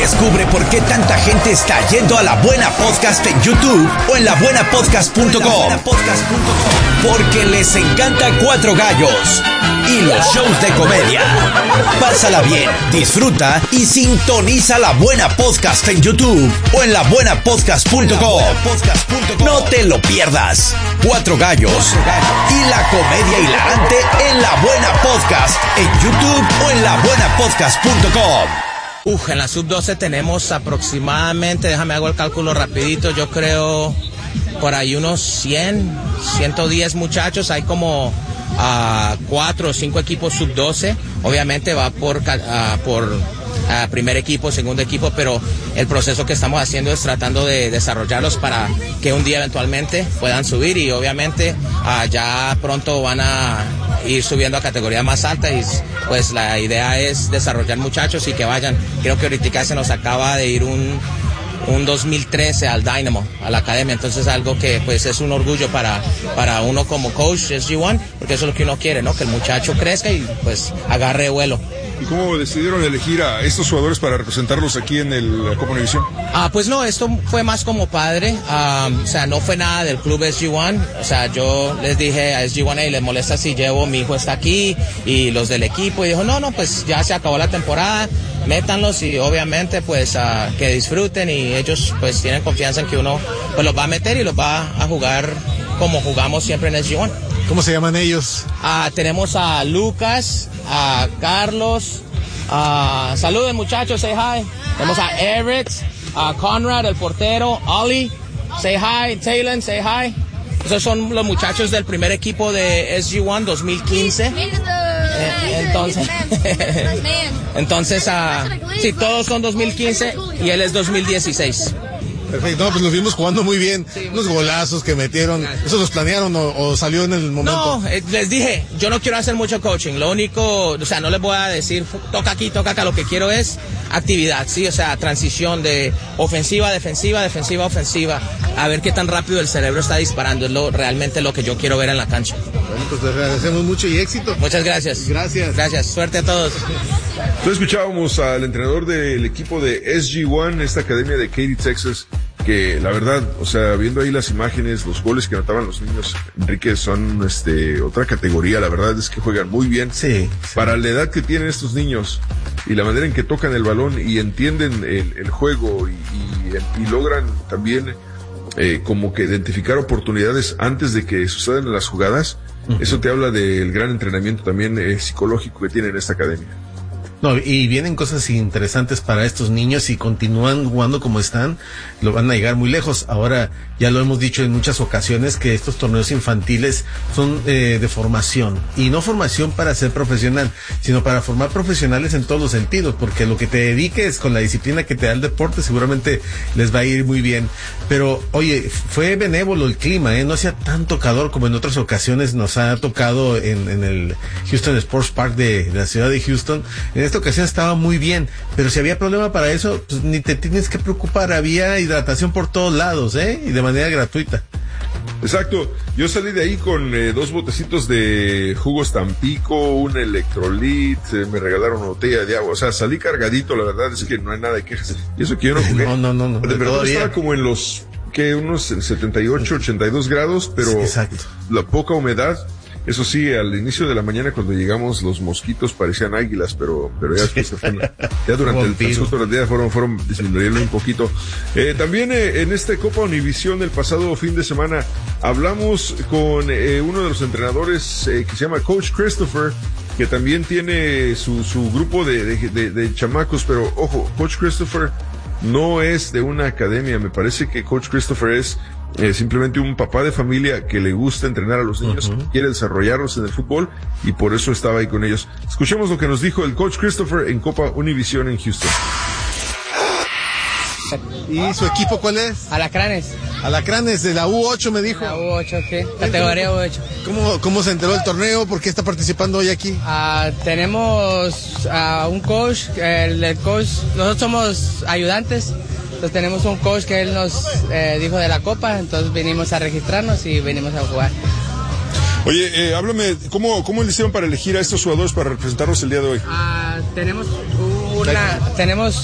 Descubre por qué tanta gente está yendo a La Buena Podcast en YouTube o en labuenapodcast.com. Porque les encanta Cuatro Gallos y los shows de comedia. Pásala bien, disfruta y sintoniza La Buena Podcast en YouTube o en labuenapodcast.com. No te lo pierdas. Cuatro Gallos y la comedia hilarante en La Buena Podcast en YouTube o en labuenapodcast.com. En la sub-12 tenemos aproximadamente, déjame hago el cálculo rapidito, yo creo por ahí unos 100, 110 muchachos, hay como 4 o 5 equipos sub-12, obviamente va por primer equipo, segundo equipo, pero el proceso que estamos haciendo es tratando de desarrollarlos para que un día eventualmente puedan subir y obviamente ya pronto van a ir subiendo a categoría más alta y pues la idea es desarrollar muchachos y que vayan. Creo que ahorita se nos acaba de ir un 2013 al Dynamo, a la academia, entonces algo que pues es un orgullo para uno como coach SG1, porque eso es lo que uno quiere, ¿no? Que el muchacho crezca y pues agarre vuelo. ¿Y cómo decidieron elegir a estos jugadores para representarlos aquí en la Copa Univisión? Pues no, esto fue más como padre, o sea, no fue nada del club SG1, o sea, yo les dije a SG1, hey, les molesta si llevo, mi hijo está aquí, y los del equipo, y dijo, no, pues ya se acabó la temporada, métanlos y obviamente pues que disfruten y ellos pues tienen confianza en que uno pues los va a meter y los va a jugar como jugamos siempre en SG1. ¿Cómo se llaman ellos? Tenemos a Lucas, a Carlos, saluden muchachos, say hi. Tenemos a Eric, a Conrad, el portero, Ollie, say hi, Taylor, say hi. Esos son los muchachos del primer equipo de SG1 2015. Entonces, sí, todos son 2015 y él es 2016. Perfecto, no, pues los vimos jugando muy bien, sí, unos golazos que metieron. Gracias. ¿Eso los planearon o salió en el momento? No, les dije, yo no quiero hacer mucho coaching, lo único, o sea, no les voy a decir, toca aquí, toca acá, lo que quiero es actividad, sí, o sea, transición de ofensiva, defensiva, defensiva, ofensiva, a ver qué tan rápido el cerebro está disparando, es realmente lo que yo quiero ver en la cancha. Bueno, pues les agradecemos mucho y éxito. Muchas gracias. Gracias, suerte a todos. Entonces escuchábamos al entrenador del equipo de SG1, esta academia de Katy, Texas, que la verdad, o sea, viendo ahí las imágenes, los goles que anotaban los niños, Enrique, son otra categoría, la verdad es que juegan muy bien. Sí. Para la edad que tienen estos niños y la manera en que tocan el balón y entienden el juego y logran también como que identificar oportunidades antes de que sucedan las jugadas, eso te habla del gran entrenamiento también psicológico que tienen en esta academia. No, y vienen cosas interesantes para estos niños y continúan jugando como están, lo van a llegar muy lejos. Ahora, ya lo hemos dicho en muchas ocasiones que estos torneos infantiles son de formación, y no formación para ser profesional, sino para formar profesionales en todos los sentidos, porque lo que te dediques con la disciplina que te da el deporte seguramente les va a ir muy bien. Pero, oye, fue benévolo el clima, no hacía tanto calor como en otras ocasiones nos ha tocado en el Houston Sports Park de la ciudad de Houston. En esta ocasión estaba muy bien, pero si había problema para eso, pues ni te tienes que preocupar, había hidratación por todos lados, y de manera gratuita. Exacto, yo salí de ahí con 2 botecitos de jugos Tampico, un Electrolit, me regalaron una botella de agua, o sea, salí cargadito, la verdad es que no hay nada de quejas. Y eso que yo no jugué. No. De verdad estaba como en los, unos 78, 82 grados, pero exacto. La poca humedad. Eso sí, al inicio de la mañana cuando llegamos los mosquitos parecían águilas, pero ya después se fueron. Ya durante el transcurso del día fueron disminuyendo un poquito. También en esta Copa Univisión el pasado fin de semana hablamos con uno de los entrenadores que se llama Coach Christopher, que también tiene su grupo de chamacos, pero ojo, Coach Christopher no es de una academia, me parece que Coach Christopher es simplemente un papá de familia que le gusta entrenar a los niños, quiere desarrollarlos en el fútbol y por eso estaba ahí con ellos. Escuchemos lo que nos dijo el Coach Christopher en Copa Univisión en Houston. ¿Y su equipo cuál es? Alacranes. Alacranes de la U8 me dijo. La U8, sí, categoría U8. ¿Cómo se enteró del torneo? ¿Por qué está participando hoy aquí? Tenemos un coach, el coach, nosotros somos ayudantes. Entonces tenemos un coach que él nos dijo de la Copa, entonces vinimos a registrarnos y venimos a jugar. Oye, háblame, ¿cómo le hicieron para elegir a estos jugadores para representarnos el día de hoy? Tenemos